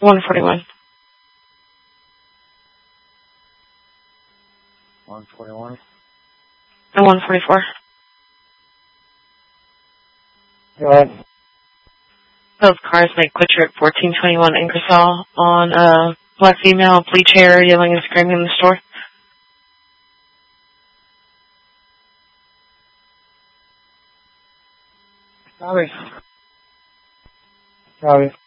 141. 141. And 144. Go ahead. Both cars make quick trip 1421 Ingersoll on a black female, bleach hair, yelling and screaming in the store. Copy. Copy.